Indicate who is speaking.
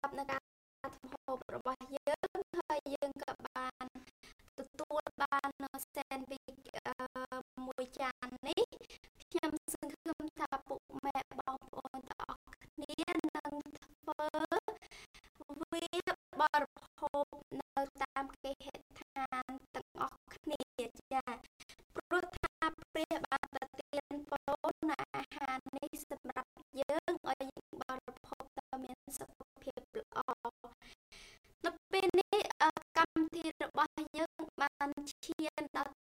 Speaker 1: ប់នឹងការធ្វើហូបរបស់យើងហើយយើងក៏បានទទួលបាននូវសែនវិចមួយចាននេះខ្ញុំសង្ឃឹមថាពុកម៉ែបងប្អូនទាំងអស់គ្នានឹងធ្វើវាបរិភោគនៅតាមគេហដ្ឋានទាំងអស់គ្នាចាព្រោះថាព្រះបានប្រទានពរនៅអាហារនេះសម្រាប់យើងឲ្យយើងបរិភោគទៅមានសុខភាពល្អនៅពេលនេះកម្មវិធីរបស់យើងបានឈានដល់